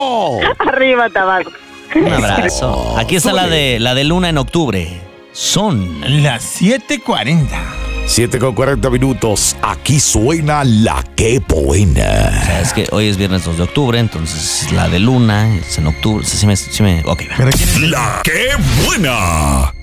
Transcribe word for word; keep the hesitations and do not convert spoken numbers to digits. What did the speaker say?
Arriba, Tabasco. Un abrazo. Aquí está la de, la de Luna en octubre. Son las siete cuarenta. siete con cuarenta minutos. Aquí suena La Qué Buena. O sea, es que hoy es viernes dos de octubre, entonces la de Luna es en octubre. Sí me, sí me, ok. La Qué Buena.